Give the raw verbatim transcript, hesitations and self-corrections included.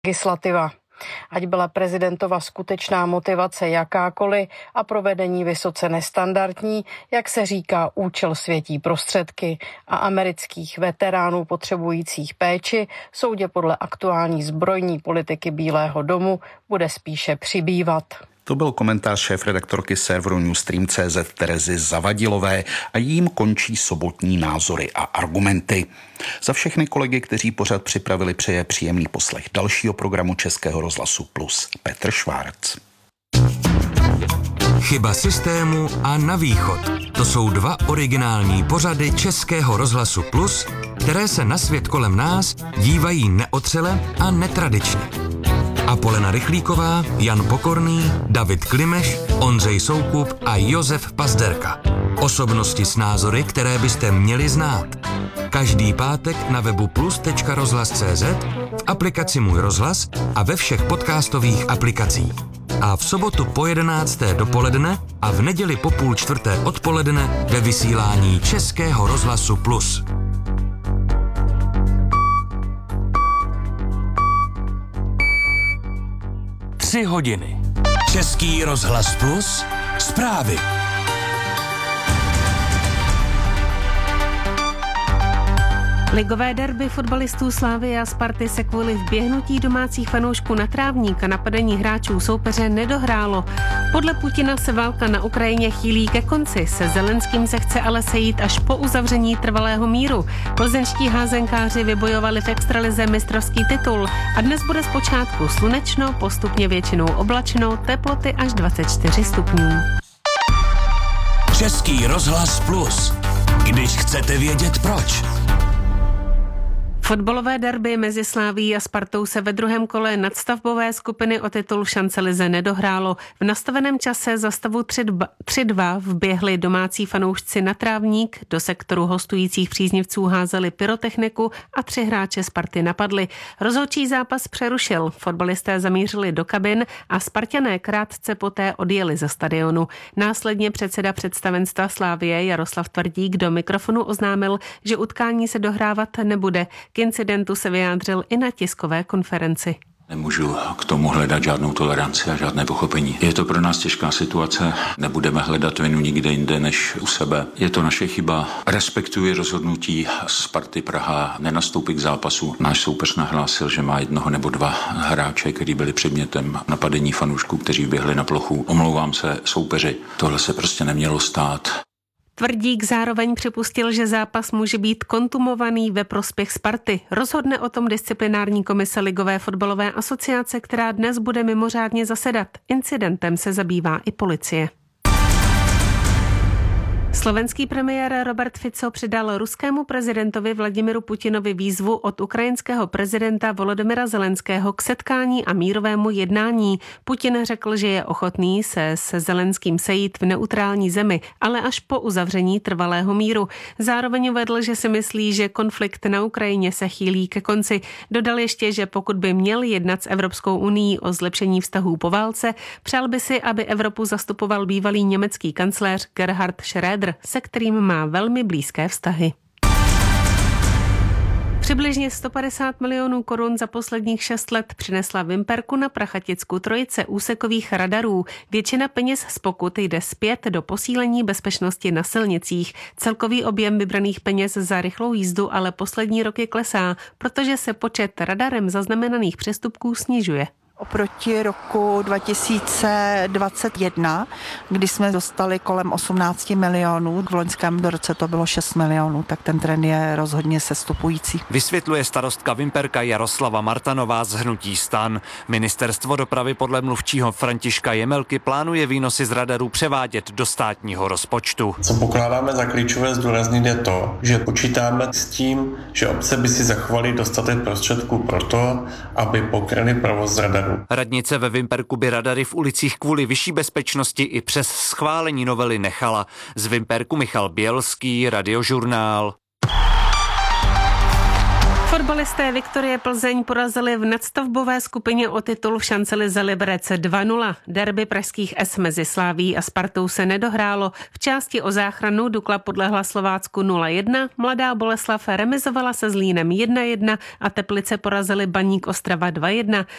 legislativa. Ať byla prezidentova skutečná motivace jakákoliv a provedení vysoce nestandardní, jak se říká, účel světí prostředky a amerických veteránů potřebujících péči, soudě podle aktuální zbrojní politiky Bílého domu bude spíše přibývat. To byl komentář šéfredaktorky serveru Newstream tečka cé zet Terezy Zavadilové a jím končí sobotní názory a argumenty. Za všechny kolegy, kteří pořad připravili, přeje příjemný poslech dalšího programu Českého rozhlasu Plus Petr Švárc. Chyba systému a Na východ. To jsou dva originální pořady Českého rozhlasu Plus, které se na svět kolem nás dívají neotřele a netradičně. Apolena Rychlíková, Jan Pokorný, David Klimeš, Ondřej Soukup a Josef Pazderka. Osobnosti s názory, které byste měli znát. Každý pátek na webu plus tečka rozhlas tečka cé zet, v aplikaci Můj rozhlas a ve všech podcastových aplikacích. A v sobotu po jedenácté dopoledne a v neděli po půl čtvrté odpoledne ve vysílání Českého rozhlasu Plus. Tři hodiny. Český rozhlas Plus. Zprávy. Ligové derby fotbalistů Slavie a Sparty se kvůli vběhnutí domácích fanoušků na trávník a napadení hráčů soupeře nedohrálo. Podle Putina se válka na Ukrajině chýlí ke konci. Se Zelenským se chce ale sejít až po uzavření trvalého míru. Plzeňští házenkáři vybojovali v extralize mistrovský titul a dnes bude zpočátku slunečno, postupně většinou oblačno, teploty až dvacet čtyři stupňů. Český rozhlas Plus. Když chcete vědět proč. Fotbalové derby mezi Slavií a Spartou se ve druhém kole nadstavbové skupiny o titul v šancelize nedohrálo. V nastaveném čase za stavu tři dva vběhli domácí fanoušci na trávník, do sektoru hostujících příznivců házeli pyrotechniku a tři hráče Sparty napadli. Rozhodčí zápas přerušil, fotbalisté zamířili do kabin a Sparťané krátce poté odjeli ze stadionu. Následně předseda představenstva Slavie Jaroslav Tvrdík do mikrofonu oznámil, že utkání se dohrávat nebude. K incidentu se vyjádřil i na tiskové konferenci. Nemůžu k tomu hledat žádnou toleranci a žádné pochopení. Je to pro nás těžká situace, nebudeme hledat vinu nikde jinde než u sebe. Je to naše chyba. Respektuji rozhodnutí Sparty Praha nenastoupit k zápasu. Náš soupeř nahlásil, že má jednoho nebo dva hráče, kteří byli předmětem napadení fanoušků, kteří běhli na plochu. Omlouvám se soupeři. Tohle se prostě nemělo stát. Tvrdík zároveň připustil, že zápas může být kontumovaný ve prospěch Sparty. Rozhodne o tom disciplinární komise Ligové fotbalové asociace, která dnes bude mimořádně zasedat. Incidentem se zabývá i policie. Slovenský premiér Robert Fico předal ruskému prezidentovi Vladimiru Putinovi výzvu od ukrajinského prezidenta Volodymyra Zelenského k setkání a mírovému jednání. Putin řekl, že je ochotný se se Zelenským sejít v neutrální zemi, ale až po uzavření trvalého míru. Zároveň uvedl, že si myslí, že konflikt na Ukrajině se chýlí ke konci. Dodal ještě, že pokud by měl jednat s Evropskou unií o zlepšení vztahů po válce, přál by si, aby Evropu zastupoval bývalý německý kancléř Gerhard Schröder, se kterým má velmi blízké vztahy. Přibližně sto padesát milionů korun za posledních šest let přinesla Vimperku na Prachaticku trojice úsekových radarů. Většina peněz z pokut jde zpět do posílení bezpečnosti na silnicích. Celkový objem vybraných peněz za rychlou jízdu ale poslední roky klesá, protože se počet radarem zaznamenaných přestupků snižuje. Oproti roku dva tisíce dvacet jedna, kdy jsme dostali kolem osmnáct milionů, v loňském roce to bylo šest milionů, tak ten trend je rozhodně sestupující. Vysvětluje starostka Vimperka Jaroslava Martanová z hnutí STAN. Ministerstvo dopravy podle mluvčího Františka Jemelky plánuje výnosy z radarů převádět do státního rozpočtu. Co pokládáme za klíčové zdůraznit je to, že počítáme s tím, že obce by si zachovaly dostatek prostředků pro to, aby pokryly provoz radarů. Radnice ve Vimperku by radary v ulicích kvůli vyšší bezpečnosti i přes schválení novely nechala. Z Vimperku Michal Bělský, Radiožurnál. Fotbalisté Viktorie Plzeň porazili v nadstavbové skupině o titul v šance Lize Liberec dva nula. Derby pražských S mezi Sláví a Spartou se nedohrálo. V části o záchranu Dukla podlehla Slovácku nula jedna, Mladá Boleslav remizovala se Zlínem jedna jedna a Teplice porazili Baník Ostrava dva jedna.